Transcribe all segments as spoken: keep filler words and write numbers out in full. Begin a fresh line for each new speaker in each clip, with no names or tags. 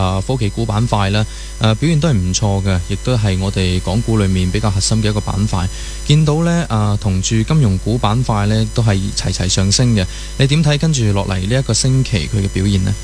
啊科技股板塊咧，誒表現都係唔錯嘅，亦都係我哋港股裏面比較核心嘅一個板塊。見到咧啊，同住金融股板塊咧都係齊齊上升嘅。你點睇跟住落嚟呢一個星期佢嘅表現呢？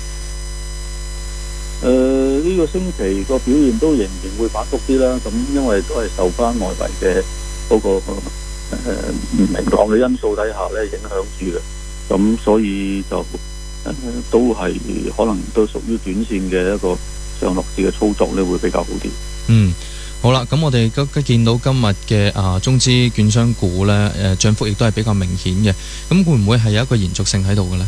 誒、呃、呢、這個星期個表現都仍然會反覆啲啦。咁因為都係受翻外圍嘅嗰個誒唔明朗嘅因素底下咧影響住嘅。咁所以就誒、呃、都係可能都屬於短線嘅一個上落市嘅操作咧，會比較好啲。
嗯，好啦，咁我哋今見到今日嘅啊中資券商股咧，誒漲幅亦都係比較明顯嘅。咁會唔會係有一個延續性喺度嘅咧？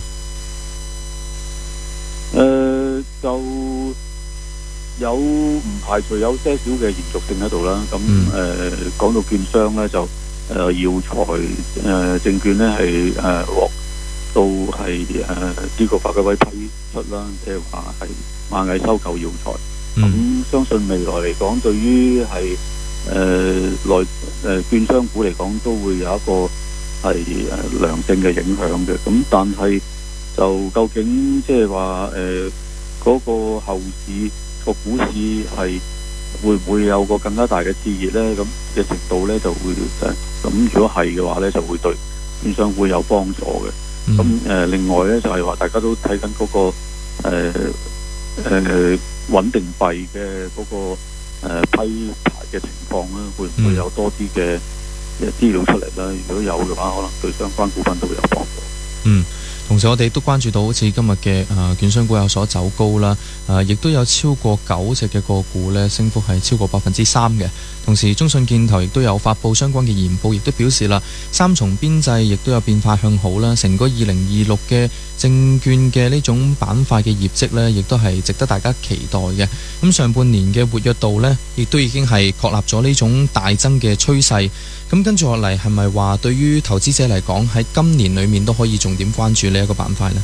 誒、呃、就有唔排除有些少嘅延續性喺度啦。咁誒講到券商咧，就誒、呃、耀才誒、呃、證券咧係誒獲到係誒呢個發改委批出啦，即係話係螞蟻收購耀才。咁、嗯、相信未來嚟講，對於係誒內誒券商股嚟講，都會有一個係誒良性嘅影響嘅。咁但係就究竟即係話誒嗰個後市個股市係會唔會有個更加大嘅熾熱咧？咁嘅程度咧就會誒咁，如果係嘅話咧，就會對券商會有幫助嘅。咁誒、呃、另外咧就係、是、話大家都睇緊嗰個誒誒、呃呃、穩定幣嘅嗰個誒、呃、批牌嘅情況啦，會唔會有多啲嘅嘅資料出嚟啦？如果有嘅話，可能對相關股份都會有幫助。
嗯。同時我哋都關注到好似今日嘅誒券商股有所走高啦，誒亦都有超過九隻嘅個股呢升幅係超過百分之三嘅。同時中信建投亦都有發布相關嘅研報，亦都表示啦，三重邊際亦都有變化向好啦。成個二零二六嘅證券嘅呢種板塊嘅業績呢，亦都係值得大家期待嘅。咁上半年嘅活躍度呢，亦都已經係確立咗呢種大增嘅趨勢。咁跟住落嚟係咪話對於投資者嚟講喺今年裏面都可以重點關注呢一個板塊呢？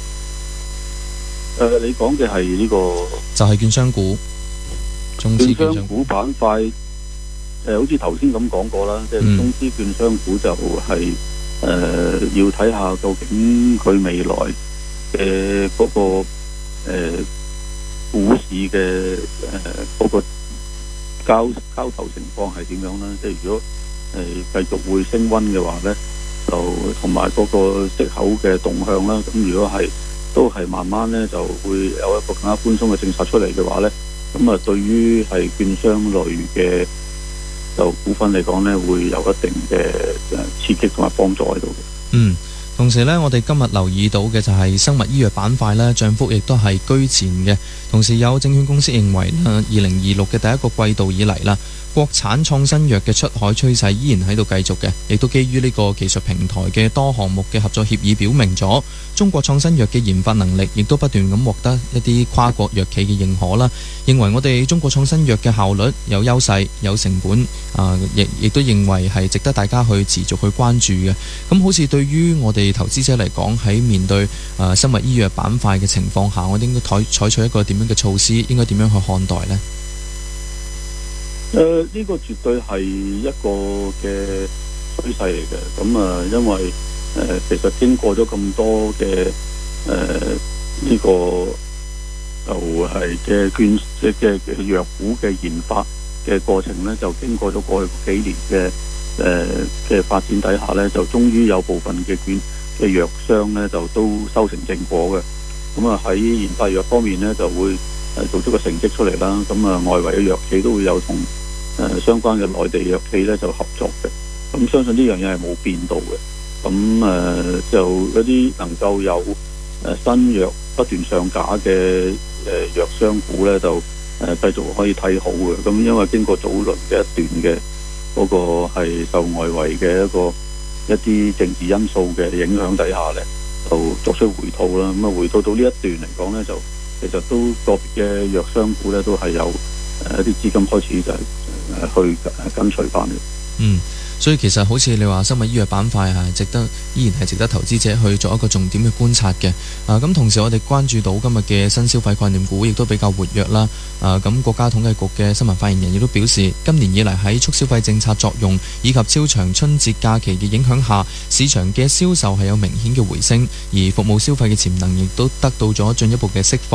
誒、呃，你講嘅係呢個
就係券商股，中資券商股
板塊。誒、呃，好似頭先咁講過啦，即係中資券商股就係、是、誒、呃、要睇下究竟佢未來嘅嗰、那個誒、呃、股市嘅誒嗰個交交投情況係點樣啦？即係如果誒繼續會升溫嘅話咧，就同埋嗰個息口嘅動向啦。咁如果係都係慢慢咧，就會有一個更加寬鬆嘅政策出嚟嘅話咧，咁啊對於係券商類嘅就股份嚟講咧，會有一定嘅誒刺激同埋幫助喺度嘅。
嗯。同時呢，我哋今日留意到嘅就係生物醫藥板塊呢，漲幅亦都係居前嘅。同時有證券公司認為呢，二零二六嘅第一個季度以嚟啦，國產創新藥嘅出海趨勢依然喺度繼續嘅，亦都基於呢個技術平台嘅多項目嘅合作協議，表明咗中國創新藥嘅研發能力，亦都不斷咁獲得一啲跨國藥企嘅認可啦。認為我哋中國創新藥嘅效率有優勢、有成本，啊，亦亦都認為係值得大家去持續去關注嘅。咁好似對於我哋投資者嚟講，喺面對誒生物醫藥板塊嘅情況下，我哋應該採採取一個點樣嘅措施，應該點樣去看待呢？
誒、呃，呢、這個絕對係一個嘅趨勢嚟嘅。咁啊、呃，因為誒、呃，其實經過咗咁多嘅誒呢個就係嘅券即係嘅藥股嘅研發嘅過程咧，就經過咗過去幾年嘅誒嘅發展底下咧，就終於有部分嘅券嘅藥商咧，就都收成正果嘅。咁啊喺研發藥方面咧，就會誒做出個成績出嚟啦。咁啊，外圍嘅藥企都會有同誒、呃、相關嘅內地藥企咧就合作嘅。咁相信呢樣嘢係冇變到嘅。咁誒、呃、就一啲能夠有誒、呃、新藥不斷上架嘅誒、呃、藥商股咧，就誒、呃、繼續可以睇好嘅。咁因為經過早輪嘅一段嘅嗰個係受外圍嘅一個一啲政治因素嘅影響底下咧，就作出回吐啦。咁啊回吐到呢一段嚟講咧，就其實都個別嘅藥商股咧都係有誒一啲資金開始就係誒去跟隨翻嘅。
嗯。所以其實好似你話生物醫藥板塊係值得，依然係值得投資者去做一個重點嘅觀察嘅。啊，咁同時我哋關注到今日嘅新消費概念股亦都比較活躍啦。啊，咁國家統計局嘅新聞發言人亦都表示，今年以嚟喺促消費政策作用以及超長春節假期嘅影響下，市場嘅銷售係有明顯嘅回升，而服務消費嘅潛能亦都得到咗進一步嘅釋放。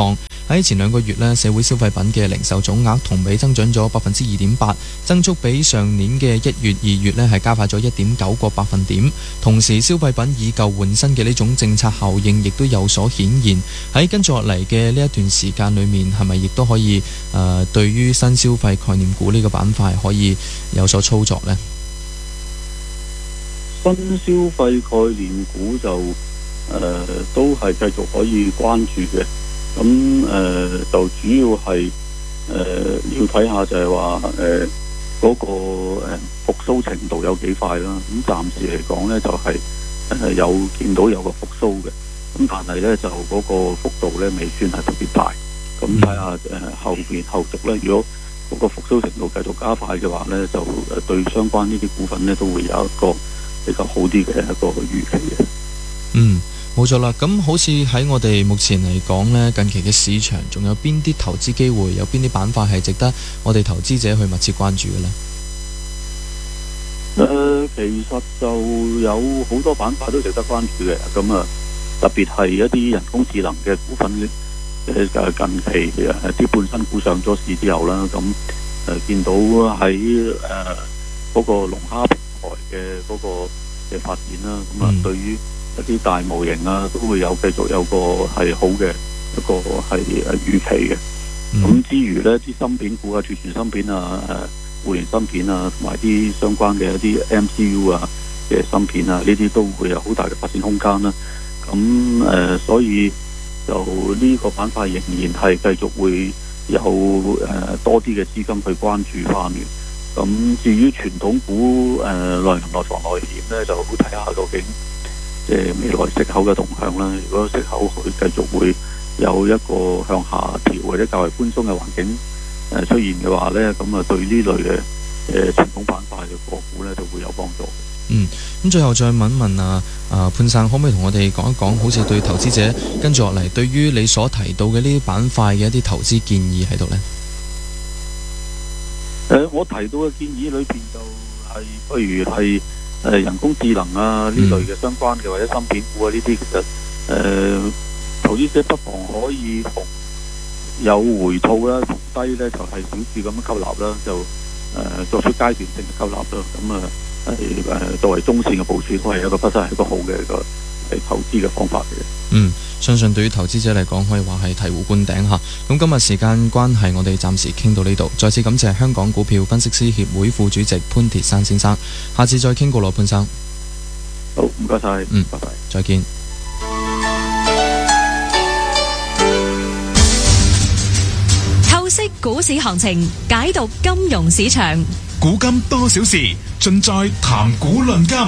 喺前兩個月呢，社會消費品嘅零售總額同比增長咗百分之二點八，增速比上年嘅一月、二月呢係加快咗一點九個百分點。同時，消費品以舊換新嘅呢種政策效應亦都有所顯現。喺跟住落嚟嘅呢一段時間裏面，係咪亦都可以誒、呃、對於新消費概念股呢個板塊可以有所操作呢？
新消費概念股就誒、呃、都係繼續可以關注嘅。咁誒、呃、就主要係誒、呃、要睇下就係話誒嗰個誒復甦程度有幾快啦。咁暫時嚟講咧就係、是、誒、呃、有見到有個復甦嘅，咁但係咧就嗰個幅度咧未算係特別大。咁睇下誒後邊後續咧，如果嗰個復甦程度繼續加快嘅話咧，就誒對相關呢啲股份咧都會有一個比較好啲嘅一個預期嘅。
嗯。冇錯啦，咁好似喺我哋目前嚟講呢，近期嘅市場仲有邊啲投資機會，有邊啲板塊係值得我哋投資者去密切關注嘅呢？
誒、呃，其實就有好多板塊都值得關注嘅，咁啊，特別係一啲人工智能嘅股份，誒近期誒啲半新股上咗市之後啦，咁誒、呃、見到喺誒嗰個龍蝦平台嘅嗰個嘅發展啦，咁啊、嗯、對於一啲大模型啊，都會有繼續有個係好嘅一個係誒預期嘅。咁、嗯、之餘呢，啲芯片股啊、儲存芯片啊、誒互聯芯片啊，同埋啲相關嘅一啲 M C U 啊嘅芯片啊，呢啲都會有好大嘅發展空間啦。咁誒、呃，所以就呢個板塊仍然係繼續會有誒、呃、多啲嘅資金去關注翻嘅。咁至於傳統股誒、呃、內銀內房內險呢，就好睇下究竟。即係未來息口嘅動向啦，如果息口佢繼續會有一個向下調或者較為寬鬆嘅環境誒出現嘅話咧，咁啊對呢類嘅誒傳統板塊嘅個股咧就會有幫助。
嗯，咁最後再問一問啊啊潘生，可唔可以同我哋講一講，好似對投資者跟住落嚟，對於你所提到嘅呢啲板塊嘅一啲投資建議喺度咧？
誒、呃，我提到嘅建議裏邊就係、是，不如係。誒、呃、人工智能啊呢類嘅相關嘅或者芯片股啊呢啲，其實誒、呃、投資者不妨可以逢有回吐啦，逢低咧就係、是、小注咁樣吸納啦，就誒、呃、作出階段性嘅吸納啦。咁啊係誒作為中線嘅部署，都係一個不失係一個好嘅一個係投資嘅方法嚟嘅。嗯，
相信對於投資者嚟講，可以話係醍醐灌頂嚇。咁今日時間關係，我哋暫時傾到呢度。再次感謝香港股票分析師協會副主席潘鐵珊先生。下次再傾過咯，潘生。
好，唔該晒。
嗯，
拜拜，
再見。
透析股市行情，解讀金融市場。
古今多少事，盡在談股論金。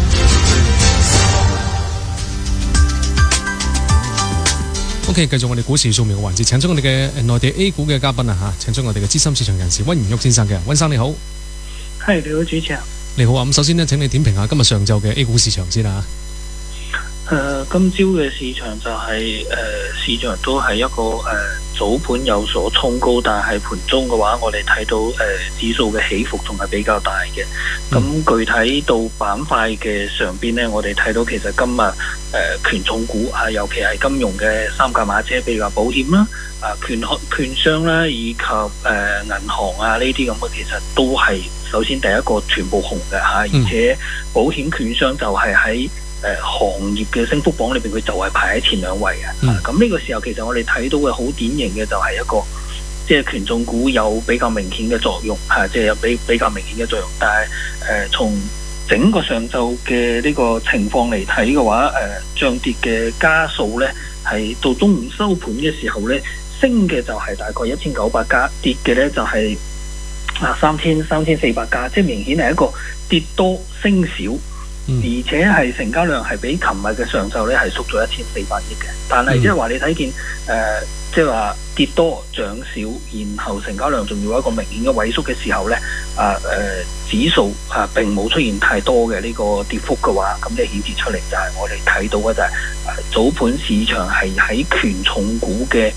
OK， 繼續我哋股市掃描嘅環節，請出我哋嘅內地 A 股嘅嘉賓啊嚇，請出我哋嘅資深市場人士溫元旭先生嘅，溫生你好。
係，你好，主持人。
你好啊，咁首先呢，請你點評下今日上晝嘅 A 股市場先啦。
誒、呃，今朝嘅市場就係、是、誒、呃、市場都係一個誒、呃、早盤有所衝高，但係盤中嘅話，我哋睇到誒、呃、指數嘅起伏仲係比較大嘅。咁、嗯、具體到板塊嘅上邊呢，我哋睇到其實今日誒、呃、權重股啊，尤其係金融嘅三駕馬車，比如話保險啦、啊權券商啦，以及誒、呃、銀行啊呢啲咁嘅，其實都係首先第一個全部紅嘅嚇、啊，而且保險券商就係喺誒、呃、行業嘅升幅榜裏邊，佢就係排喺前兩位嘅。咁呢、嗯啊、個時候，其實我哋睇到嘅好典型嘅就係一個，即係權重股有比較明顯嘅作用，嚇、啊，即係有比比較明顯嘅作用。但係誒、呃，從整個上晝嘅呢個情況嚟睇嘅話，誒、呃、漲跌嘅家數咧，係到中午收盤嘅時候咧，升嘅就係大概一千九百家，跌嘅咧就係、是、啊三千三千四百家，即係明顯係一個跌多升少。嗯、而且係成交量係比琴日嘅上晝咧係縮咗一千四百億嘅，但係即係話你睇見誒，即係話跌多漲少，然後成交量仲要有一個明顯嘅萎縮嘅時候咧，啊誒、呃、指數啊並冇出現太多嘅呢個跌幅嘅話，咁即係顯示出嚟就係我哋睇到嘅就係、是、誒、啊、早盤市場係喺權重股嘅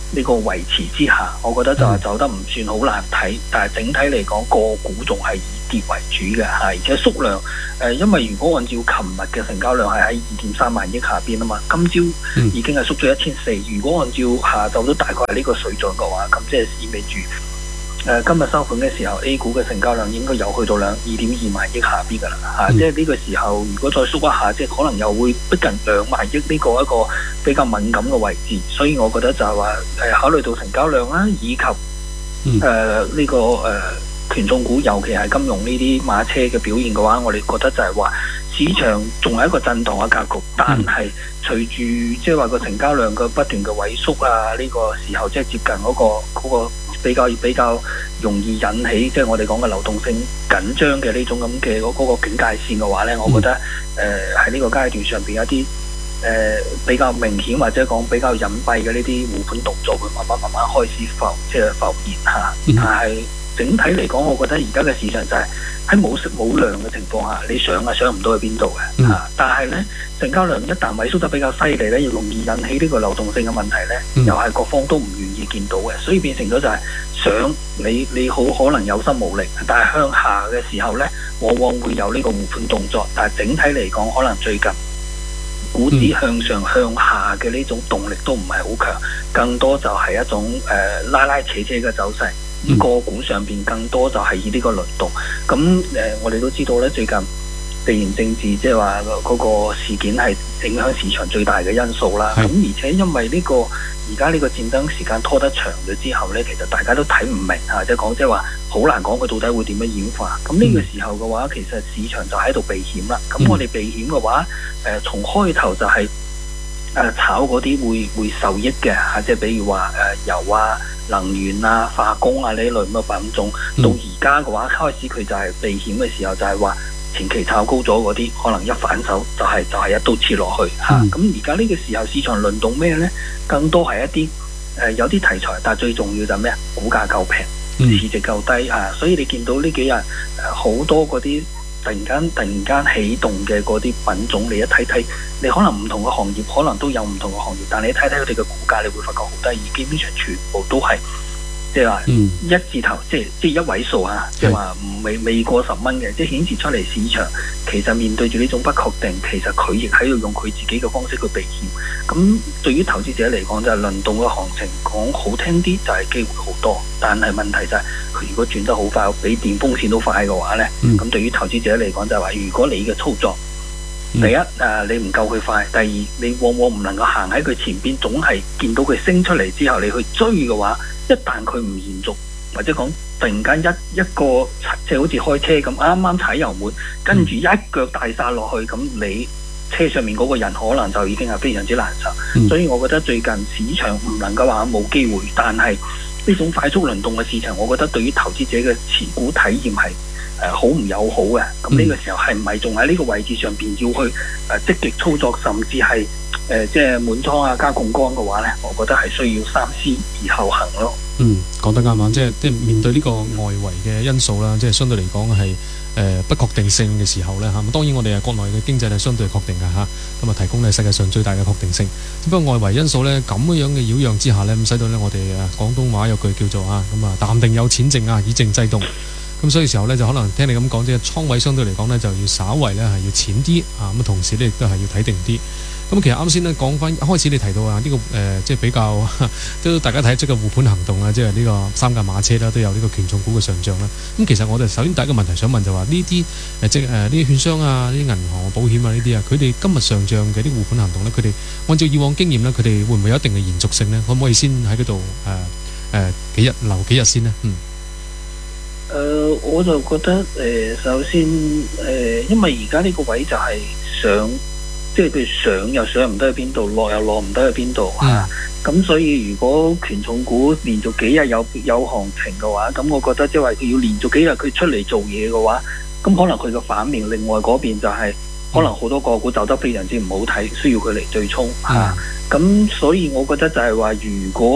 呢個維持之下，我覺得就係走得唔算好難睇，但係整體嚟講個股仲係以跌為主嘅嚇，而且縮量誒、呃，因為如果按照琴日嘅成交量係喺二點三萬億下邊啊嘛，今朝已經係縮咗一千四，如果按照下晝都大概係呢個水準嘅話，咁即係意味住。誒、呃、今日收盤嘅時候 ，A 股嘅成交量應該有去到兩二點二萬億下邊㗎啦嚇，即係呢個時候如果再縮一下，即係可能又會逼近兩萬億呢個一個比較敏感嘅位置，所以我覺得就係話誒考慮到成交量啦，以及誒呢、嗯呃這個誒、呃、權重股，尤其係金融呢啲馬車嘅表現嘅話，我哋覺得就係話市場仲係一個震盪嘅格局，但係隨住即係話個成交量嘅不斷嘅萎縮啊，呢、這個時候即係接近嗰、那個嗰、那個比較比較容易引起即係我哋講嘅流動性緊張嘅呢種咁嘅嗰嗰個警戒線嘅話咧，我覺得誒喺呢個階段上邊一啲誒、呃、比較明顯或者講比較隱蔽嘅呢啲護盤動作會慢慢慢慢開始浮即係浮現嚇，但係整體嚟講，我覺得而家嘅市場就係喺冇息冇量嘅情況下，你上啊上唔到去邊度嘅嚇。嗯、但係咧成交量一旦萎縮得比較犀利咧，要容易引起呢個流動性嘅問題咧，嗯、又係各方都唔願意見到嘅，所以變成咗就係上你你好可能有心無力，但係向下嘅時候咧，往往會有呢個護盤動作。但係整體嚟講，可能最近股指向上向下嘅呢種動力都唔係好強，更多就係一種誒、呃、拉拉扯扯嘅走勢。嗯、個股上邊更多就係以呢個輪動，咁誒、呃、我哋都知道咧，最近地緣政治即係話嗰個事件係影響市場最大嘅因素啦。咁是而且因為呢、呢個而家呢個戰爭時間拖得長咗之後咧，其實大家都睇唔明啊，即係講即係話好難講佢到底會點樣演化。咁呢個時候嘅話，其實市場就喺度避險啦。咁我哋避險嘅話，誒、呃、從開頭就係、是、誒、呃、炒嗰啲會會受益嘅嚇，即係比如話誒、呃、油啊、能源啊、化工啊呢類咁嘅品種，到而家嘅話開始佢就係避險嘅時候，就係話前期炒高咗嗰啲，可能一反手就係、是、就係、是、一刀切落去嚇。咁而家呢個時候市場輪動咩呢？更多係一啲誒、呃、有啲題材，但係最重要就係咩？股價夠平，市值夠低啊！所以你見到呢幾日誒好多嗰啲突然間突然間起動嘅嗰啲品種，你一睇睇，你可能唔同嘅行業可能都有唔同嘅行業，但你睇睇佢哋嘅股價，你會發覺好低，而基本上全部都係即係話一字頭，即係即係一位數啊！即係話未未過十蚊嘅，即係顯示出嚟市場其實面對住呢種不確定，其實佢亦喺度用佢自己嘅方式去避險。咁對於投資者嚟講，就係輪動嘅行情，講好聽啲就係機會好多，但係問題就係佢如果轉得好快，比電風扇都快嘅話咧，咁、嗯、對於投資者嚟講就係話，如果你嘅操作第一誒、呃、你唔夠佢快，第二你往往唔能夠行喺佢前邊，總係見到佢升出嚟之後，你去追嘅話，一旦佢唔延續，或者講突然間一一個即係好似開車咁，啱啱踩油門，跟住一腳大剎落去，咁你車上面嗰個人可能就已經係非常之難受。嗯、所以我覺得最近市場唔能夠話冇機會，但係呢種快速輪動嘅市場，我覺得對於投資者嘅持股體驗係誒好唔友好嘅。咁呢、嗯、個時候係唔係仲喺呢個位置上邊要去誒、呃、積極操作，甚至係誒、呃、即係滿倉啊加槓桿嘅話咧，我覺得係需要三思而後行咯。
嗯，講得啱啊！即係即係面對呢個外圍嘅因素啦，即係相對嚟講係誒不確定性嘅時候咧嚇。咁當然我哋係國內嘅經濟係相對確定嘅嚇，咁啊提供咧世界上最大嘅確定性。只不過外圍因素咧咁樣嘅擾攘之下咧，咁使到咧我哋啊廣東話有句叫做啊咁啊淡定有錢剩啊，以靜制動。咁所以時候咧就可能聽你咁講，即係倉位相對嚟講咧就要稍為咧係要淺啲啊，咁同時咧亦都係要睇定啲。咁其實啱先咧講翻一開始你提到啊呢、這個誒、呃、即係比較都大家睇出個護盤行動啊，即係呢個三駕馬車啦，都有呢個權重股嘅上漲啦。咁其實我哋首先第一個問題想問就話呢啲誒即係誒呢啲券商啊、呢啲銀行、保險啊呢啲啊，佢哋今日上漲嘅啲護盤行動咧，佢哋按照以往經驗咧，佢哋會唔會有一定嘅延續性咧？可唔可以先喺嗰度誒誒幾日留幾日先呢？嗯。
誒、呃，我就覺得誒、呃，首先誒、呃，因為而家呢個位就係上。即係佢上又上唔得去邊度，落又落唔得去邊度嚇。咁、嗯啊、所以如果權重股連續幾日有有行情嘅話，咁我覺得即係話佢要連續幾日佢出嚟做嘢嘅話，咁可能佢個反面，另外嗰邊就係、是、可能好多個股走得非常之唔好睇，需要佢嚟對沖嚇。咁、嗯啊、所以我覺得就係話，如果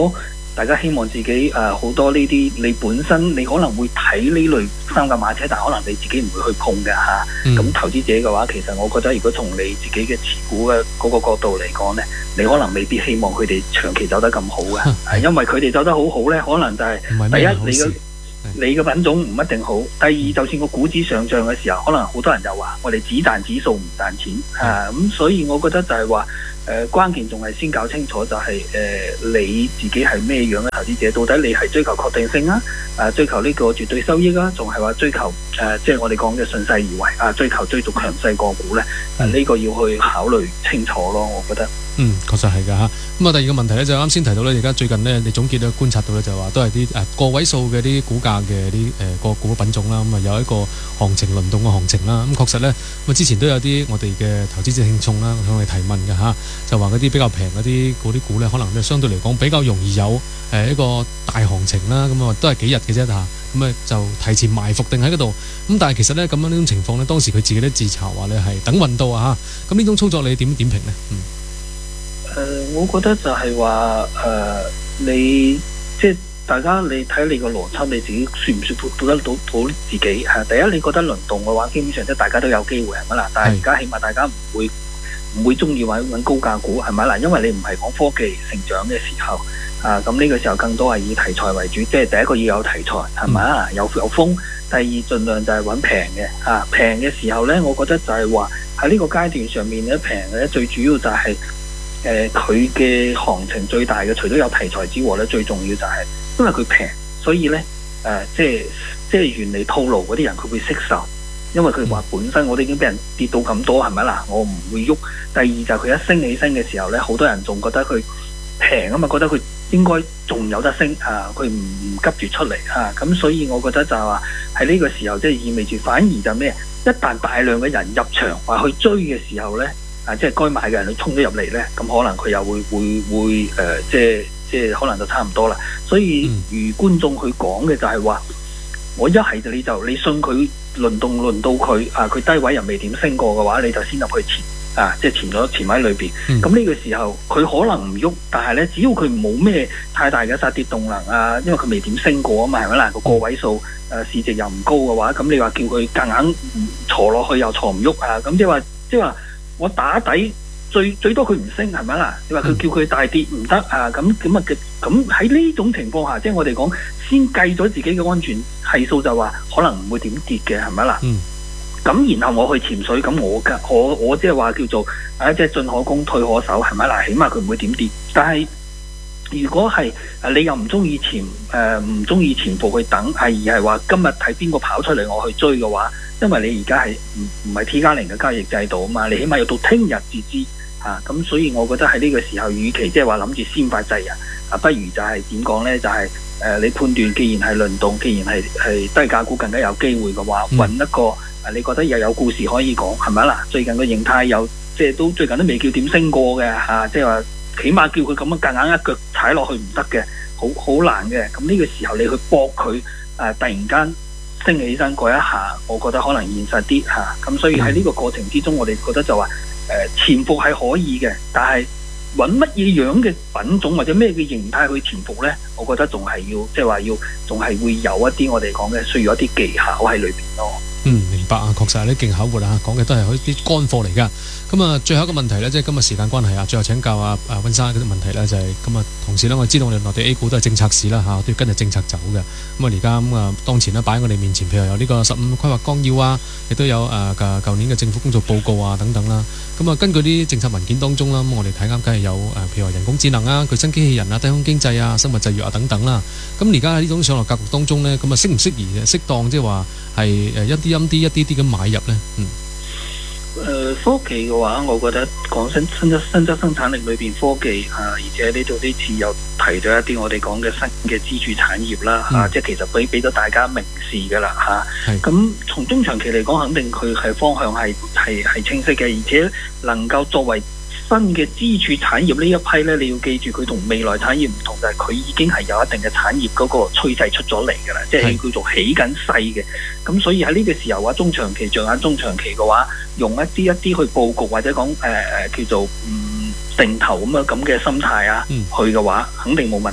大家希望自己誒好、呃、多呢啲，你本身你可能會睇呢類三駕馬車，但可能你自己唔會去碰嘅嚇。咁、嗯、投資者嘅話，其實我覺得如果從你自己嘅持股嘅嗰個角度嚟講呢，你可能未必希望佢哋長期走得咁好嘅，係因為佢哋走得好好呢，可能就係、是、第一你嘅你嘅品種唔一定好，第二就算個股指上漲嘅時候，可能好多人就話我哋只賺指數唔賺錢啊，咁所以我覺得就係話。誒、呃、關鍵仲係先搞清楚就係、是、誒、呃、你自己係咩樣嘅投資者，到底你係追求確定性啊，啊追求呢個絕對收益啊，仲係話追求誒即係我哋講嘅順勢而為啊，追求追逐強勢個股咧，啊呢、這個要去考慮清楚咯，我覺得。嗯，
確實係㗎嚇。咁啊，第二個問題咧就啱先提到咧，而家最近呢，你總結咧觀察到咧就話都係啲誒個位數嘅啲股價嘅啲誒個股品種啦，咁啊有一個行情輪動嘅行情啦。咁確實咧，咁啊之前都有啲我哋嘅投資者聽眾啦向我哋提問嘅嚇，就話嗰啲比較平嗰啲嗰啲股咧，可能咧相對嚟講比較容易有誒一個大行情啦。咁啊都係幾日嘅啫嚇，咁啊就提前埋伏定喺嗰度。咁但係其實咧咁樣呢種情況咧，當時佢自己都自嘲話咧係等運到啊嚇。咁呢種操作你點點評咧？嗯。
誒、呃，我覺得就係話誒，你即係大家你睇你個邏輯，你自己算唔算報得到到自己嚇？第一，你覺得輪動嘅話，基本上即係大家都有機會係咪啦？但係而家起碼大家唔會唔會中意揾揾高價股係咪啦？因為你唔係講科技成長嘅時候啊，咁呢個時候更多係以題材為主，即係第一個要有題材係咪啊？有有風。第二，盡量就係揾平嘅嚇，平嘅時候咧，我覺得就係話喺呢個階段上面咧，平嘅咧最主要就係、是。誒佢嘅行情最大嘅，除咗有題材之外咧，最重要就係因為佢平，所以咧誒、呃、即係即係原嚟套路嗰啲人佢會識受，因為佢話本身我哋已經俾人跌到咁多係咪啦？我唔會喐。第二就係佢一升起身嘅時候咧，好多人仲覺得佢平啊嘛，覺得佢應該仲有得升啊，佢唔唔急住出嚟啊，咁所以我覺得就係話喺呢個時候即係意味住反而就咩？一旦大量嘅人入場話去追嘅時候咧。啊，即係該買嘅人佢衝咗入嚟咧，咁可能佢又會會會誒、呃，即係即係可能就差唔多啦。所以如觀眾佢講嘅就係話，我一係就你就你信佢輪動輪到佢啊，佢低位又未點升過嘅話，你就先入去潛啊，即係潛咗潛喺裏邊。咁呢、嗯、個時候佢可能唔喐，但係咧只要佢冇咩太大嘅殺跌動能啊，因為佢未點升過啊嘛，係咪啦？個個位數誒、呃、市值又唔高嘅話，咁你話叫佢夾硬坐落去又坐唔喐啊？咁即係話即係話。我打底最最多佢唔升係咪啦？你話佢叫佢大跌唔得啊？咁咁啊咁喺呢種情況下，即係我哋講先計咗自己嘅安全係數，就話可能唔會點跌嘅係咪啦？嗯。咁然後我去潛水，咁我嘅我我即係話叫做啊，即係進可攻退可守係咪啦？起碼佢唔會點跌。但係如果係啊，你又唔中意潛誒，唔中意潛伏去等，係而係話今日睇邊個跑出嚟我去追嘅話。因為你而家係唔唔係 T 加零嘅交易制度啊嘛，你起碼要到聽日至知嚇，咁、啊、所以我覺得喺呢個時候，與其即係話諗住先發制人啊，不如就係點講呢？就係、是、誒、呃、你判斷，既然係輪動，既然係係低價股更加有機會嘅話，揾、嗯、一個啊，你覺得又有故事可以講係咪啦？最近嘅形態有即係都最近都未叫點升過嘅嚇，即係話起碼叫佢咁樣夾硬一腳踩落去唔得嘅，好好難嘅。咁呢個時候你去搏佢啊，突然間升起身嗰一下，我覺得可能現實啲嚇，咁、啊、所以喺呢個過程之中，我哋覺得就話誒潛伏係可以嘅，但係揾乜嘢樣嘅品種或者咩嘅形態去潛伏呢？我覺得仲係要即係話要，仲係會有一啲我哋講嘅需要一啲技巧喺裏邊咯。嗯，明白啊，確實係啲勁口活啊，講嘅都係啲乾貨嚟㗎。咁啊，最後一個問題呢，即係今日時間關係啊，最後請教啊啊溫生嗰啲問題呢，就係咁啊，同時呢，我知道我哋內地 A 股都係政策市啦嚇，都要跟住政策走嘅。咁啊，而家咁啊，當前呢擺喺我哋面前，譬如有呢個十五規劃綱要啊，亦都有誒嘅舊年嘅政府工作報告啊等等啦。咁啊，根據啲政策文件當中啦，咁我哋睇啱，梗係有誒，譬如話人工智能啊、具身機器人啊、低空經濟啊、生物製藥啊等等啦。咁而家喺呢種上落格局當中呢，咁啊適唔適宜適當即係話係誒一啲陰啲一啲啲咁買入呢？嗯。 誒、呃、科技嘅話，我覺得講新新質新質生產力裏邊科技啊，而且呢度呢次又提咗一啲我哋講嘅新嘅支柱產業啦嚇、嗯啊，即係其實俾俾咗大家明示㗎啦嚇。咁、啊、從中長期嚟講，肯定佢係方向係係係清晰嘅，而且能夠作為新嘅支柱產業呢一批呢，你要記住佢同未來產業唔同，就係、是、佢已經係有一定嘅產業嗰個趨勢出咗嚟㗎啦，即係叫做起緊勢嘅。咁所以喺呢個時候話中長期着眼中長期嘅話，用一啲一啲去佈局或者講誒誒叫做嗯定投咁樣咁嘅心態啊，嗯、去嘅話肯定冇問題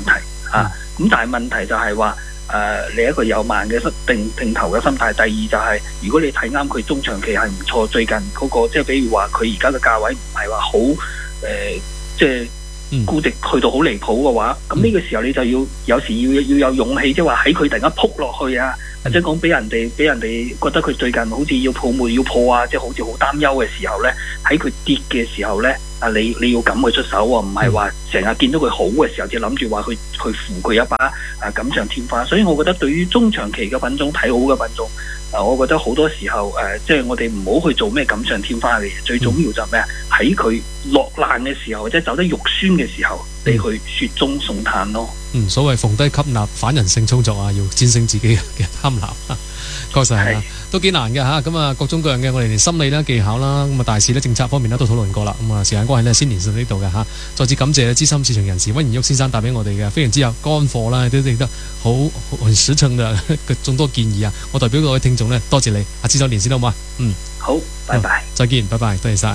啊。咁但係問題就係話誒，你一個有慢嘅定定投嘅心態。第二就係、是、如果你睇啱佢中長期係唔錯，最近嗰、那個即係比如話佢而家嘅價位唔係話好誒，即係。估值去到好離譜嘅話，咁呢個時候你就要有時要要有勇氣，即係話喺佢突然間撲落去啊，或者講俾人哋俾人哋覺得佢最近好似要泡沫要破啊，即係好似好擔憂嘅時候呢，喺佢跌嘅時候呢，啊你你要敢去出手喎，唔係話成日見到佢好嘅時候就諗住話去去扶佢一把啊錦上添花。所以我覺得對於中長期嘅品種睇好嘅品種。啊，我覺得好多時候誒、呃，即係我哋唔好去做咩錦上添花嘅嘢，最重要就係咩啊？喺佢落難嘅時候，或者走得肉酸嘅時候，你去雪中送炭咯。嗯，
所謂逢低吸納反人性操作啊，要戰勝自己嘅貪婪啊，確實係啊，都幾難嘅嚇。咁啊，各種各樣嘅我哋連心理啦、技巧啦，咁啊大市咧、政策方面咧都討論過啦。咁啊，時間關係咧，先連線到呢度嘅嚇。再次感謝資深市場人士溫賢旭先生帶俾我哋嘅非常之有乾貨啦，都認得好很實誠嘅眾多建議啊。我代表各位聽眾咧，多謝你，下次再連線好唔好啊？嗯，
好，拜拜，
再見，拜拜，多謝晒。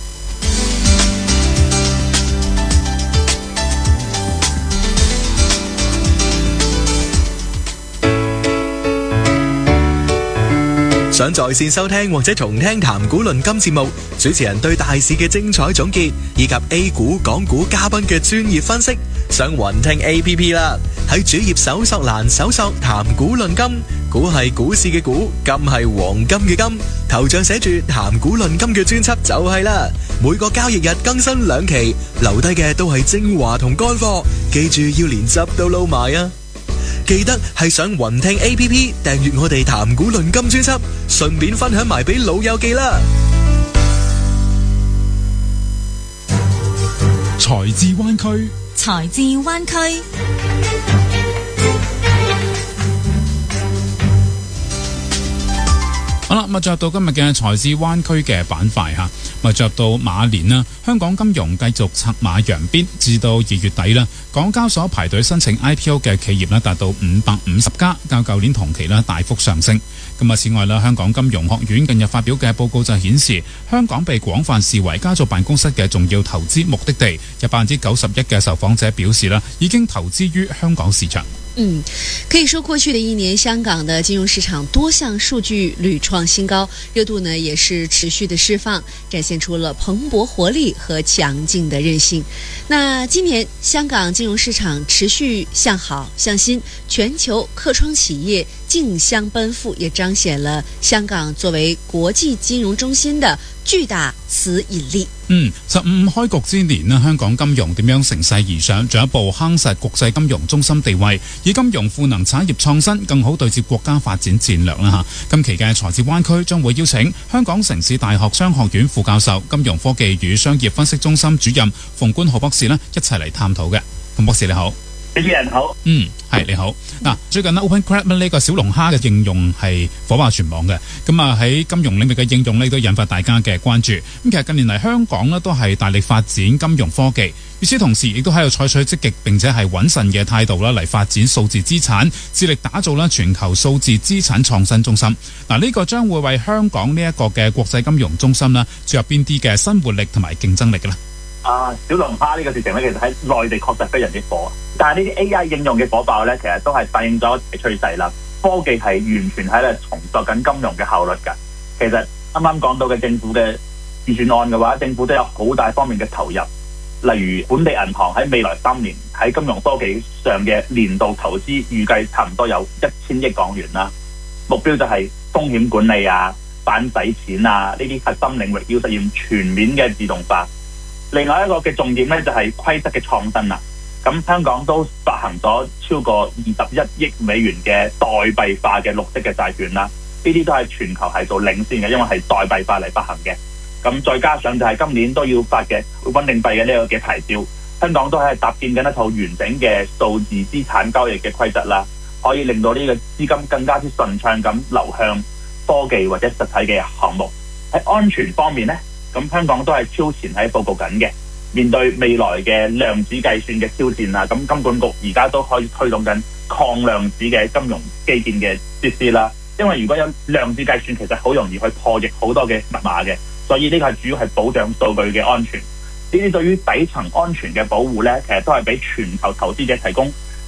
想在線收聽或者重聽談股論金節目，主持人對大市嘅精彩總結，以及 A 股、港股嘉賓嘅專業分析，上雲聽 A P P 啦。喺主頁搜索欄搜索談股論金，股係股市嘅股，金係黃金嘅金，頭像寫住談股論金嘅專輯就係啦。每個交易日更新兩期，留低嘅都係精華同乾貨，記住要連汁都撈埋啊！記得係上雲聽 A P P 訂閱我哋談股論金專輯，順便分享埋俾老友記啦。
財智灣區，
財智灣區。
好啦，咁啊，進入到今日嘅財智灣區嘅板塊嚇，咁啊，進入到馬年啦，香港金融繼續策馬揚鞭，至到二月底啦，港交所排隊申請 I P O 嘅企業咧達到五百五十家，較舊年同期咧大幅上升。咁啊，此外啦，香港金融學院近日發表嘅報告就顯示，香港被廣泛視為家族辦公室嘅重要投資目的地，有百分之九十一嘅受訪者表示啦，已經投資於香港市場。
嗯，可以說過去的一年，香港的金融市場多項數據屢創新高，熱度呢也是持續的釋放，展現出了蓬勃活力和強勁的韌性。那今年香港金融市場持續向好向新，全球客窗企業競相奔赴，也彰顯了香港作為國際金融中心的巨大磁引力。
嗯，十五開局之年呢，香港金融點樣乘勢而上，進一步夯實國際金融中心地位，以金融賦能產業創新，更好對接國家發展戰略啦嚇。今期嘅財智灣區將會邀請香港城市大學商學院副教授、金融科技與商業分析中心主任馮冠豪博士呢一齊嚟探討嘅。馮博士你好。
主持人好。
嗯，係你好。嗱，最近呢 Open Crab 呢個小龍蝦嘅應用係火爆全網嘅，咁啊喺金融領域嘅應用呢都引發大家嘅關注。咁其實近年嚟香港呢都係大力發展金融科技，與此同時亦都喺度採取積極並且係穩慎嘅態度啦，嚟發展數字資產，致力打造啦全球數字資產創新中心。嗱，呢個將會為香港呢一個嘅國際金融中心啦注入邊啲嘅新活力同埋競爭力嘅啦。
啊，小龍蝦呢個事情咧，其實喺內地確實非常之火，但係呢啲 A I 應用嘅火爆咧，其實都係反映咗一個趨勢啦。科技係完全喺度重塑緊金融嘅效率㗎。其實啱啱講到嘅政府嘅預算案嘅話，政府都有好大方面嘅投入，例如本地銀行喺未來三年喺金融科技上嘅年度投資預計差唔多有一千億港元啦。目標就係風險管理啊、反洗錢啊呢啲核心領域要實現全面嘅自動化。另外一個嘅重點咧就係規則嘅創新啦。咁香港都發行咗超過二十一億美元嘅代幣化嘅綠色嘅債券啦。呢啲都係全球係做領先嘅，因為係代幣化嚟發行嘅。咁再加上就係今年都要發嘅穩定幣嘅呢個嘅牌照，香港都係搭建緊一套完整嘅數字資產交易嘅規則啦，可以令到呢個資金更加之順暢咁流向科技或者實體嘅項目。喺安全方面咧，咁香港都係超前喺報告緊嘅，面對未來嘅量子計算嘅挑戰啊，咁金管局而家都可以推動緊抗量子嘅金融基建嘅設施啦。因為如果有量子計算，其實好容易去破譯好多嘅密碼嘅，所以呢個係主要係保障數據嘅安全。呢啲對於底層安全嘅保護呢，其實都係俾全球投資者提供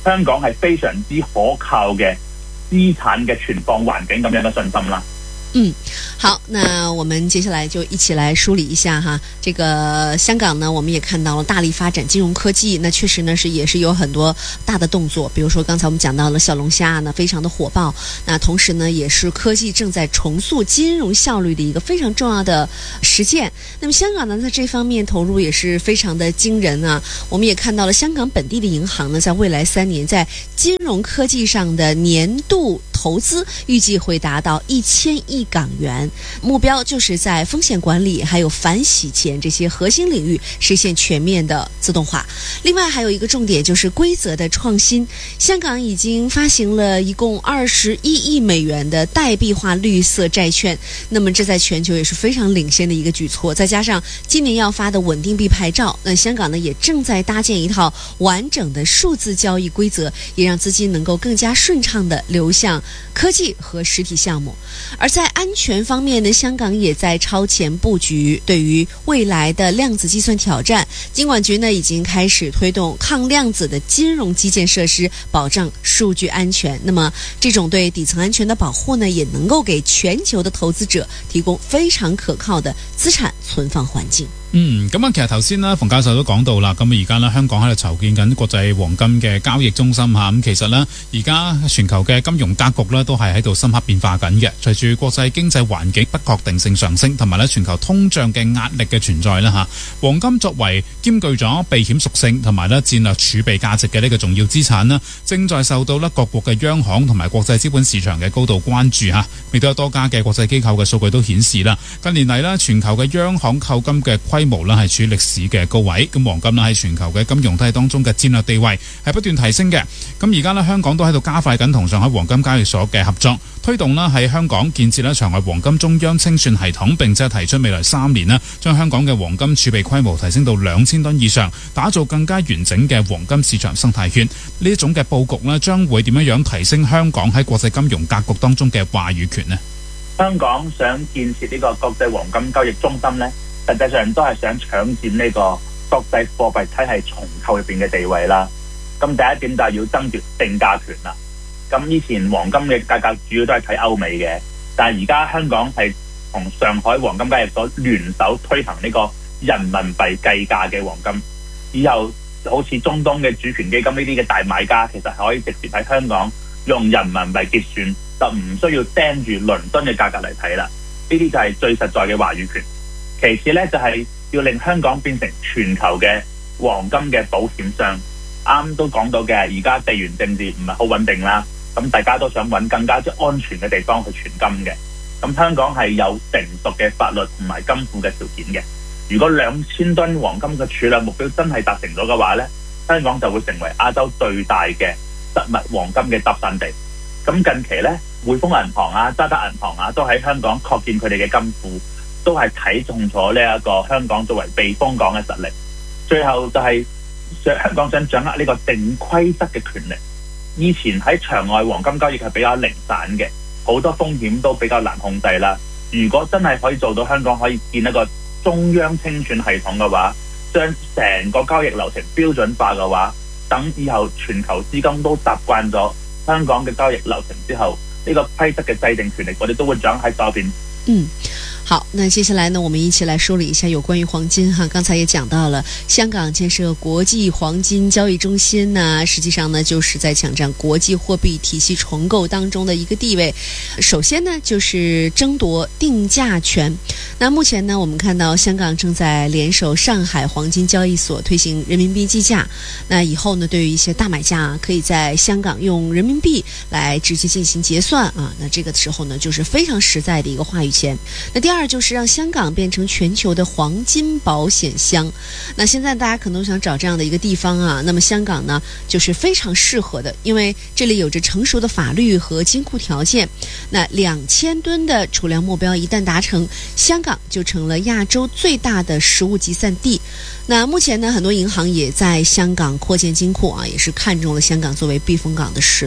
香港係非常之可靠嘅資產嘅存放環境咁樣嘅信心啦。
嗯，好，那我们接下来就一起来梳理一下哈。这个香港呢，我们也看到了大力发展金融科技，那确实呢是也是有很多大的动作，比如说刚才我们讲到了小龙虾呢非常的火爆，那同时呢也是科技正在重塑金融效率的一个非常重要的实践。那么香港呢在这方面投入也是非常的惊人啊。我们也看到了香港本地的银行呢，在未来三年在金融科技上的年度投资预计会达到一千亿港元，目标就是在风险管理还有反洗钱这些核心领域实现全面的自动化。另外还有一个重点就是规则的创新，香港已经发行了一共二十一亿美元的代币化绿色债券，那么这在全球也是非常领先的一个举措。再加上今年要发的稳定币牌照，那香港呢也正在搭建一套完整的数字交易规则，也让资金能够更加顺畅的流向科技和实体项目。而在安全方面呢，香港也在超前布局，对于未来的量子计算挑战，金管局呢已经开始推动抗量子的金融基建设施，保障数据安全。那么这种对底层安全的保护呢，也能夠給全球的投資者提供非常可靠的資產存放環境。
嗯，咁啊，其實頭先咧，馮教授都講到啦，咁而家咧香港喺度籌建緊國際黃金嘅交易中心嚇，咁其實咧而家全球嘅金融格局咧都係喺度深刻變化緊嘅。隨住國際經濟環境不確定性上升，同埋咧全球通脹嘅壓力嘅存在啦嚇，黃金作為兼具咗避險屬性同埋咧戰略儲備價值嘅呢個重要資產啦，正在受到咧各國嘅央行同埋國際資本市場嘅高度關注嚇。亦都有多家嘅國際機構嘅數據都顯示啦，近年嚟咧全球嘅央行購金嘅規模啦係處於歷史嘅高位，咁黃金啦喺全球嘅金融體系當中嘅戰略地位係不斷提升嘅。咁而家咧香港都喺度加快緊同上海黃金交易所嘅合作，推動啦喺香港建設咧場外黃金中央清算系統，並且提出未來三年啦將香港嘅黃金儲備規模提升到兩千噸以上，打造更加完整嘅黃金市場生態圈。呢一種嘅佈局咧將會點樣樣提升香港喺國際金融格局當中嘅話語權呢？
香港想建設呢個國際黃金交易中心呢，實際上都係想搶佔呢個國際貨幣體系重構入邊嘅地位啦。咁第一點就係要爭奪定價權啦。咁以前黃金嘅價格主要都係睇歐美嘅，但係而家香港係同上海黃金交易所聯手推行呢個人民幣計價嘅黃金。以後好似中東嘅主權基金呢啲嘅大買家，其實係可以直接喺香港用人民幣結算，就唔需要盯住倫敦嘅價格嚟睇啦。呢啲就係最實在嘅話語權。其次呢，就係、是、要令香港變成全球嘅黃金嘅保險商。啱都講到嘅，而家地緣政治唔係好穩定啦，咁大家都想揾更加之安全嘅地方去存金嘅。咁香港係有成熟嘅法律同埋金庫嘅條件嘅。如果兩千噸黃金嘅儲量目標真係達成咗嘅話呢，香港就會成為亞洲最大嘅實物黃金嘅集散地。咁近期呢，匯豐銀行啊、渣打銀行啊，都喺香港擴建佢哋嘅金庫，都係睇中咗呢一個香港作為避風港嘅實力。最後就係香港想掌握呢個定規則嘅權力。以前喺場外黃金交易係比較零散嘅，好多風險都比較難控制啦。如果真係可以做到香港可以建一個中央清算系統嘅話，將成個交易流程標準化嘅話，等以後全球資金都習慣咗香港嘅交易流程之後，呢、這個規則嘅制定權力我哋都會掌握喺手邊。
嗯，好，那接下來呢，我們一起來梳理一下有關於黃金哈。剛才也講到了，香港建設國際黃金交易中心呢，實際上呢，就是在搶佔國際貨幣體系重構當中的一個地位。首先呢，就是爭奪定價權。那目前呢，我們看到香港正在聯手上海黃金交易所推行人民幣計價。那以後呢，對於一些大買家啊，可以在香港用人民幣來直接進行結算啊。那這個時候呢，就是非常實在的一個話語權。那第二就是讓香港變成全球的黃金保險箱。那現在大家可能想找這樣的一個地方啊，那麼香港呢就是非常適合的，因為這裡有着成熟的法律和金庫條件。那兩千噸的儲量目標一旦達成，香港就成了亞洲最大的實物集散地。那目前呢，很多銀行也在香港擴建金庫啊，也是看中了香港作為避風港的實力。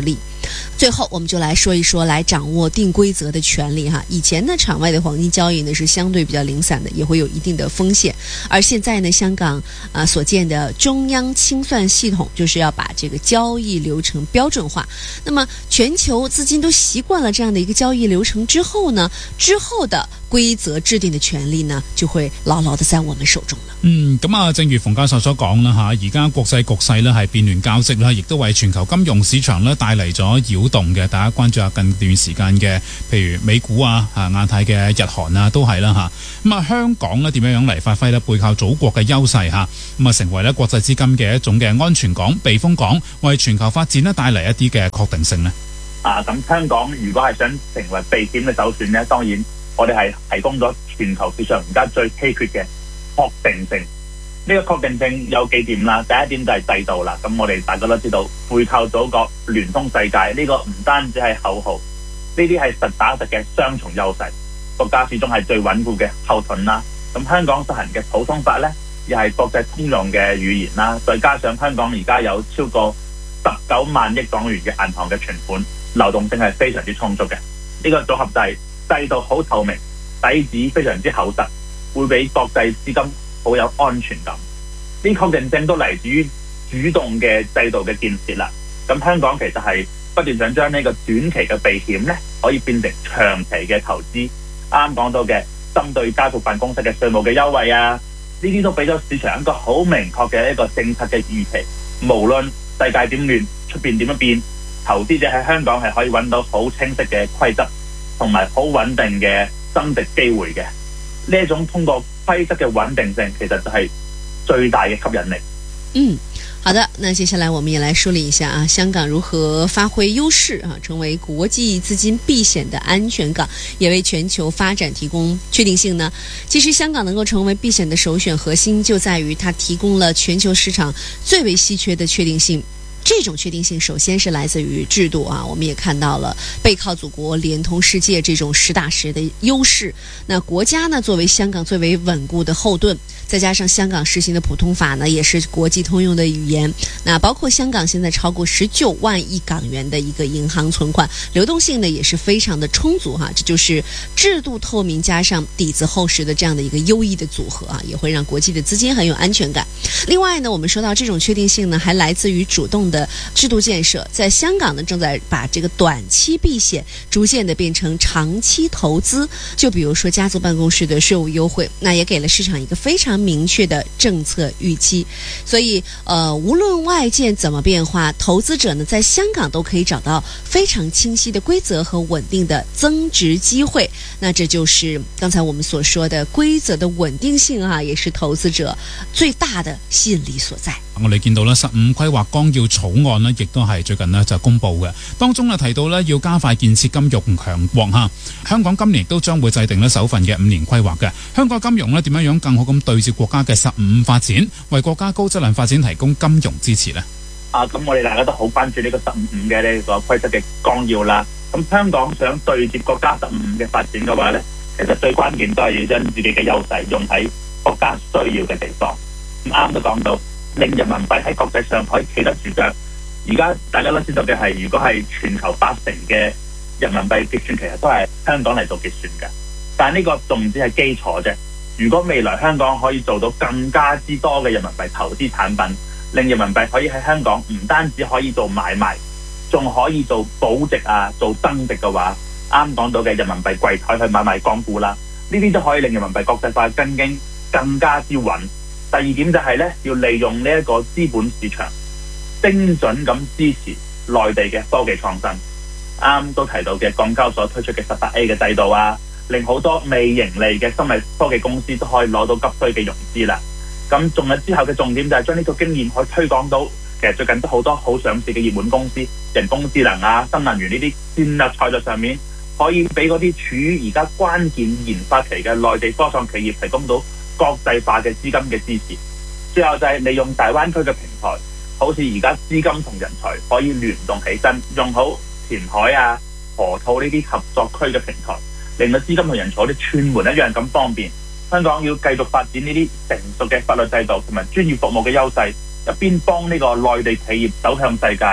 最后，我们就来说一说来掌握定规则的权利哈。以前呢，场外的黄金交易呢是相对比较零散的，也会有一定的风险。而现在呢，香港啊、呃、所建的中央清算系统，就是要把这个交易流程标准化。那么，全球资金都习惯了这样的一个交易流程之後呢，之後的規則制定嘅權利呢，就會牢牢地在我們手中啦。
嗯，咁啊，正如馮教授所講啦嚇，而家國際局勢呢係變亂交織啦，亦都為全球金融市場呢帶嚟咗擾動嘅。大家關注下近段時間嘅，譬如美股啊、啊亞太嘅日韓啊，都係啦嚇。咁啊，香港呢點樣樣嚟發揮呢背靠祖國嘅優勢嚇，咁啊成為呢國際資金嘅一種嘅安全港、避風港，為全球發展呢帶嚟一啲嘅確定性呢。
啊，咁香港如果係想成為避險嘅首選呢，當然我哋係提供咗全球市場而家最稀缺嘅確定性。呢、這個確定性有幾點啦？第一點就係制度啦。咁我哋大家都知道，背靠祖國、聯通世界，呢、這個唔單止係口號，呢啲係實打實嘅雙重優勢。國家始終係最穩固嘅後盾啦。咁香港實行嘅普通法呢，又係國際通用嘅語言啦。再加上香港而家有超過十九萬億港元嘅銀行嘅存款，流動性係非常之充足嘅。呢、這個組合制制度好透明，底子非常之厚實，會俾國際資金好有安全感。呢確定性都嚟自於主動嘅制度嘅建設啦。咁香港其實係不斷想將呢個短期嘅避險呢，可以變成長期嘅投資。啱啱講到嘅針對家族辦公室嘅稅務嘅優惠啊，呢啲都俾咗市場一個好明確嘅一個政策嘅預期。無論世界點亂，出邊點樣變，投資者喺香港係可以揾到好清晰嘅規則，同埋好穩定嘅增值機會嘅。呢一種通過規則嘅穩定性，其實就係最大嘅吸引力。
嗯，好的，那接下來我們也來梳理一下啊，香港如何發揮優勢啊，成為國際資金避險的安全港，也為全球發展提供確定性呢。其實香港能夠成為避險的首選，核心就在於它提供了全球市場最為稀缺的確定性。這種確定性首先是來自於制度啊，我們也看到了背靠祖國連通世界這種實打實的優勢。那國家呢，作為香港最為穩固的後盾，再加上香港實行的普通法呢，也是國際通用的語言。那包括香港現在超過十九萬億港元的一個銀行存款，流動性呢也是非常的充足哈。這就是制度透明加上底子厚實的這樣的一個優異的組合啊，也會讓國際的資金很有安全感。另外呢，我們說到這種確定性呢，還來自於主動的制度建設，在香港呢正在把這個短期避險逐漸的變成長期投資。就比如說家族辦公室的稅務優惠，那也給了市場一個非常明確的政策預期。所以呃，無論外界怎麼變化，投資者呢在香港都可以找到非常清晰的規則和穩定的增值機會。那這就是剛才我們所說的規則的穩定性啊，也是投資者最大的吸引力所在。
我哋見到咧，十五規劃綱要草案呢，亦都係最近呢就公布嘅。當中呢提到呢，要加快建設金融強國嚇。香港今年亦都將會制定呢首份嘅五年規劃嘅。香港金融呢點樣樣更好咁對接國家嘅十五發展，為國家高質量發展提供金融支持呢？
啊，咁我哋大家都好關注呢個十五五嘅呢個規則嘅綱要啦。咁香港想對接國家十五五嘅發展嘅話呢，其實最關鍵都係要將自己嘅優勢用喺國家需要嘅地方。咁啱都講到，令人民幣喺國際上可以企得住腳。而家大家都知道嘅係，如果係全球八成嘅人民幣結算，其實都係香港嚟做結算嘅。但係呢個仲只係基礎啫。如果未來香港可以做到更加之多嘅人民幣投資產品，令人民幣可以喺香港唔單止可以做買賣，仲可以做保值啊、做增值嘅話，啱講到嘅人民幣櫃台去買賣港股啦，呢啲都可以令人民幣國際化根基更加之穩。第二點就係咧，要利用呢一個資本市場，精準咁支持內地嘅科技創新。啱都提到嘅港交所推出嘅十八 A 嘅制度啊，令好多未盈利嘅生物科技公司都可以攞到急需嘅融資啦。咁仲有之後嘅重點就係將呢個經驗可以推廣到，其實最近都好多好上市嘅熱門公司，人工智能啊、新能源呢啲戰略賽道上面，可以俾嗰啲處於而家關鍵研發期嘅內地科創企業提供到國際化嘅資金嘅支持。最後就係利用大灣區嘅平台，好似而家資金同人才可以聯動起身，用好填海啊、河套呢啲合作區嘅平台，令到資金同人才啲串門一樣咁方便。香港要繼續發展呢啲成熟嘅法律制度同埋專業服務嘅優勢，一邊幫呢個內地企業走向世界，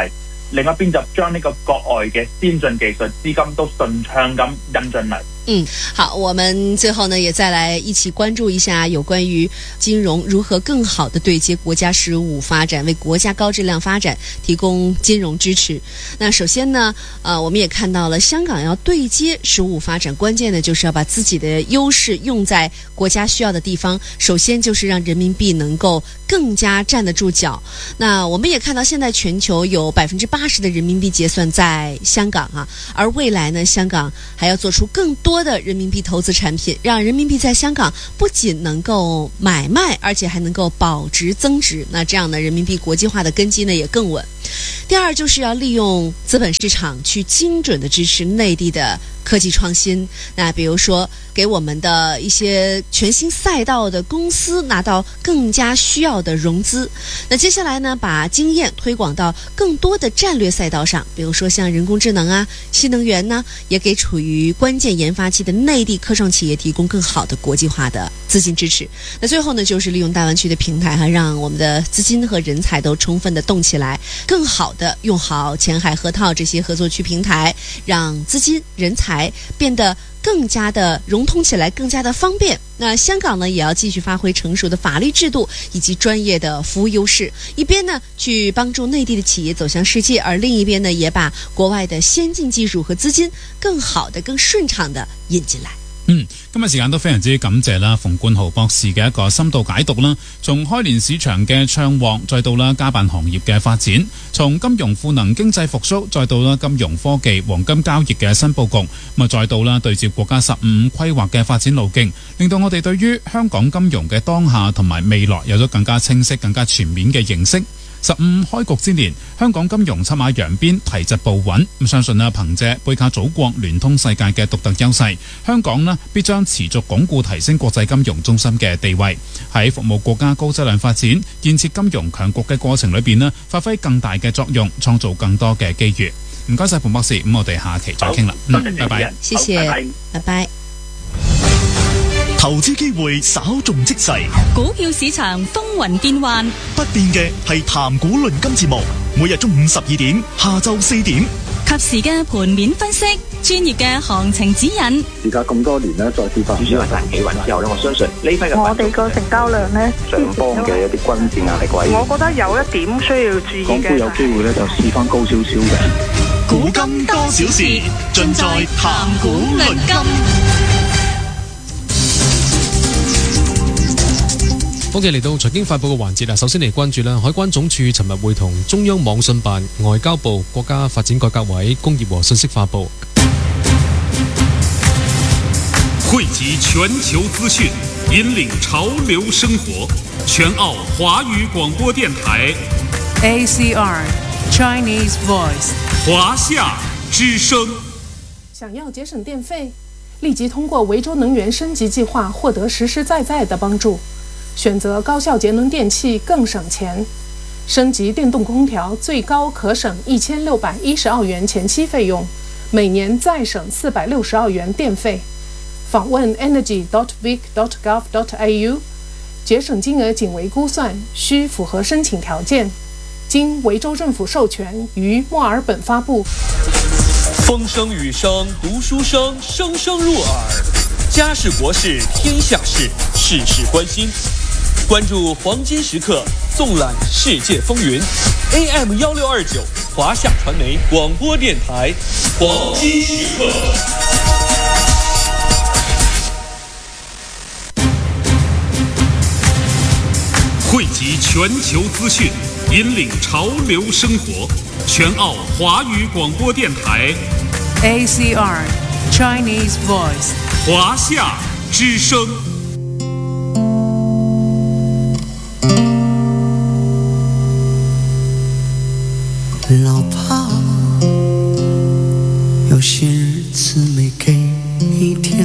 另一邊就將呢個國外嘅先進技術資金都順暢咁引進嚟。
嗯，好，我们最后呢也再来一起关注一下有关于金融如何更好的对接国家“十五”发展，为国家高质量发展提供金融支持。那首先呢，呃，我们也看到了香港要对接“十五”发展，关键的就是要把自己的优势用在国家需要的地方。首先就是让人民币能够更加站得住脚。那我们也看到，现在全球有百分之八十的人民币结算在香港啊，而未来呢，香港还要做出更多的人民币投资产品，让人民币在香港不仅能够买卖，而且还能够保值增值。那这样呢，人民币国际化的根基呢也更稳。第二，就是要利用资本市场去精准的支持内地的科技创新。那比如说，给我们的一些全新赛道的公司拿到更加需要的融资。那接下来呢，把经验推广到更多的战略赛道上，比如说像人工智能啊、新能源呢，也给处于关键研发期的内地科创企业提供更好的国际化的资金支持。那最后呢，就是利用大湾区的平台哈，让我们的资金和人才都充分的动起来，更好的用好前海、河套这些合作区平台，让资金、人才变得更加的融通起来，更加的方便。那香港呢，也要继续发挥成熟的法律制度以及专业的服务优势，一边呢去帮助内地的企业走向世界，而另一边呢，也把国外的先進技術和資金更好的、更順暢的引進來。
嗯，今日時間都非常之感謝啦，馮冠豪博士嘅一個深度解讀啦，從開年市場嘅暢旺，再到啦家辦行業嘅發展，從金融賦能經濟復甦，再到啦金融科技黃金交易嘅新佈局，咁啊再到啦對接國家十五規劃嘅發展路徑，令到我哋對於香港金融嘅當下同埋未來有咗更加清晰、更加全面嘅認識。十五開局之年，香港金融策馬揚鞭，提質步穩。咁相信啊，憑借背靠祖國、聯通世界嘅獨特優勢，香港呢必將持續鞏固提升國際金融中心嘅地位，喺服務國家高質量發展、建設金融強國嘅過程裏邊呢，發揮更大嘅作用，創造更多嘅機遇。唔該晒馮博士，咁我哋下期再傾啦。嗯，拜拜。
謝謝，拜拜。
投資機會稍縱即逝，
股票市場風雲變幻，
不變嘅係談股論金節目，每日中午十二點，下晝四點，
及時嘅盤面分析，專業嘅行情指引。
而家咁多年咧，再跌翻，主要係大企穩之後咧，我相信呢批嘅
我哋個成交量咧，
上方嘅一啲均線壓力位，
我覺得有一點需要注意嘅，
港股有機會咧就試翻高少少嘅。
股金多少事，盡在談股論金。
好嘅，嚟到財經快報嘅環節啦。首先嚟關注啦，海關總署尋日會同中央網信辦、外交部、國家發展改革委、工業和信息化部
匯集全球資訊，引領潮流生活。全澳華語廣播電台
A C R Chinese Voice
華夏之聲。
想要節省電費，立即通過維州能源升級計劃獲得實實在在的幫助。選擇高效節能電器更省錢，升級電動空調最高可省一千六百一十澳元前期費用，每年再省四百六十澳元電費。訪問 energy dot vic dot gov dot a u， 節省金額僅為估算，需符合申請條件，經維州政府授權，於墨爾本發布。
風聲雨聲讀書聲，聲聲入耳。家事國事天下事，事事關心。關注黃金時刻，縱覽世界風雲。A M 一六二九，華夏傳媒廣播電台，黃金時刻。
匯集全球資訊，引領潮流生活。全澳華語廣播電台
A C R Chinese Voice
華夏之聲。
老爸，有些日子没给你听。